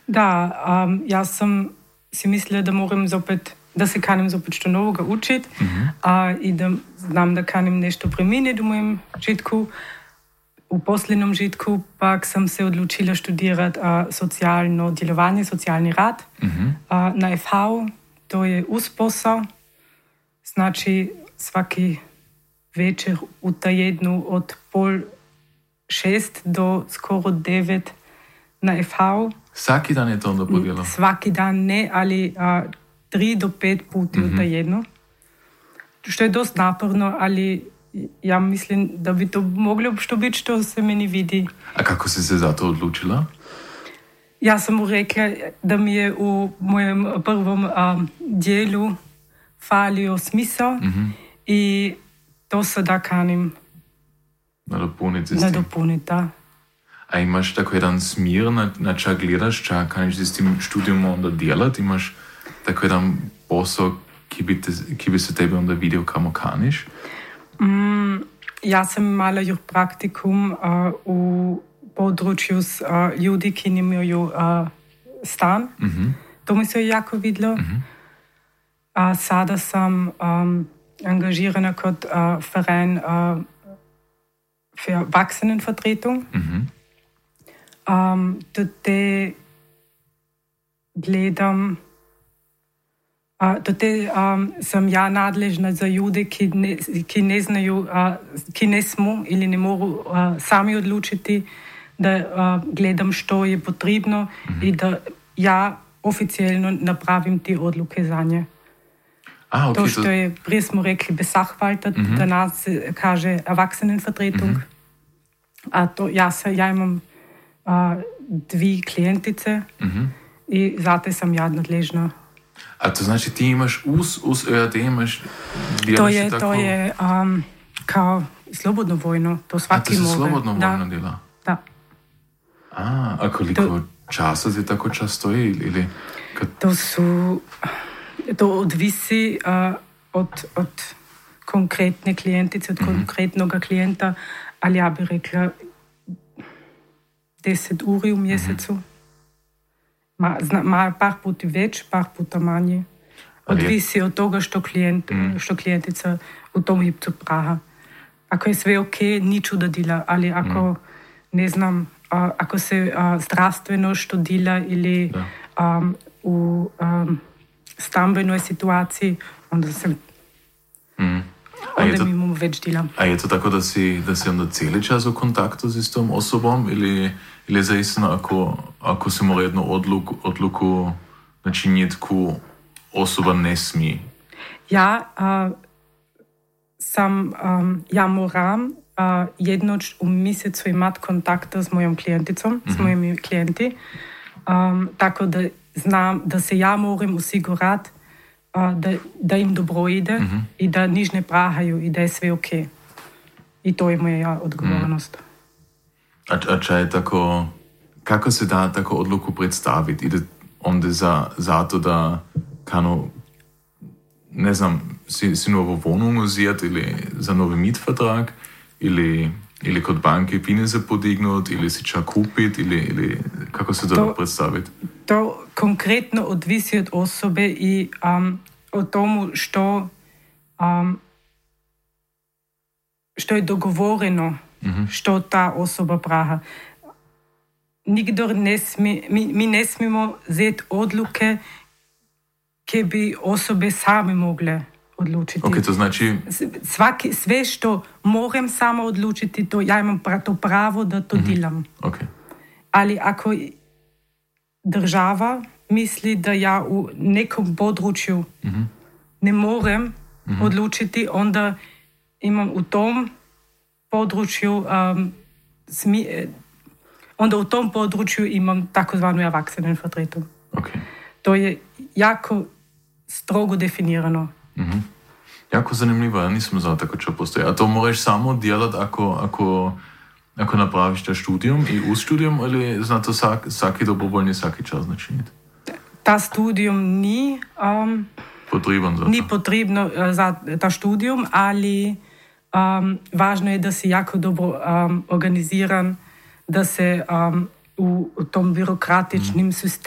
Da, ja sam si mislila da se kanim zopet što novoga učiti i da znam da kanim nešto preminiti u mojem žitku. U posljednom žitku pak sam se odlučila študirati socijalno djelovanje, socijalni rad na FH. To je uz posao. Znači svaki večer u tajednu od 5:30 do skoro 9 na FH. Svaki dan je to onda podjelo? Svaki dan ne, ali 3 do 5 puti u tajednu. Što je dosta naporno, ali ja mislim da bi to moglo što biti što se meni vidi. A kako si se za to odlučila? Ja sam mu rekla da mi je u mojem prvom dijelu falio smisao i to sada kanim nadopuniti. A imaš tako jedan smjer na ča gledaš, ča kaniš s tim študijom onda djelati? Imaš tako jedan posao ki bi se tebi onda vidio kamo kaniš? Ja sam imala još praktikum u području s ljudi ki nemaju stan. To mi se jako vidlo. A sada sam angažirana kot Verein für Erwachsenenvertretung. Te gledam, sam ja nadležna za ljude, ki ne znaju, ki ne smo ili ne mogu sami odlučiti, da gledam što je potrebno i da ja oficijelno napravim te odluke za nje. Okay, to što je, prije smo rekli Besachwalter, da nas kaže Erwachsenenvertretung. A to ja imam 2 klijentice i zato sam ja nadležna. A to znači ti imaš uz ÖAD imaš... To je kao slobodno vojno. To svaki može. A to se slobodno vojno djela? Da. A koliko časa se tako čas stoji? Ili To odvisi od konkretne klijentice, od konkretnog klijenta, ali ja bih rekla 10 uri u mjesecu. Par puta več, par puta manje. Odvisi od toga što klijentica u tom hipcu praha. Ako je sve ok, ni čuda dila, ali ako, ne znam, ako se zdravstveno što dila ili u stambenoj situaciji, onda mi imamo več dila. A je to tako, da si onda cijeli čas u kontaktu s tom osobom ili zaistino ako se mora jednu odluku načiniti ko osoba ne smije? Ja moram jednoč u mjesecu imati kontakta s mojom klijenticom, s mojimi klijenti, tako da znam da se ja moram osigurati da im dobro ide i da nič ne prahaju i da je sve ok. I to je moja odgovornost. A če je tako, kako se da tako odluku predstaviti? Ide onda za to, da kano, ne znam, si novo Wohnung uzeti ili za novi Mietvertrag ili kod banke pineze podignuti ili si čak kupiti ili kako se da predstaviti? To konkretno odvisi od osobe i o tomu što je dogovoreno, što ta osoba praha. Mi ne smijemo vzeti odluke, ki bi osobe same mogle odlučiti. Ok, to znači... Sve što moram sama odlučiti, to ja imam to pravo da to delam. Okay. Ali ako država misli, da ja u nekom području ne morem odlučiti, onda imam u tom području imam takozvanu Erwachsenenvertretung. Okay. To je jako strogo definirano. Jako zanimljivo, ja nisam znao tako čo postoji. A to moraš samo djelati ako napraviš ta študijum i uz študijum, ili zna to svaki dobrovoljni svaki čas načiniti? Ta študijum ni potrebno za ta študijum, ali važno je da si jako dobro organiziran, da se u tom birokratičnim sistemu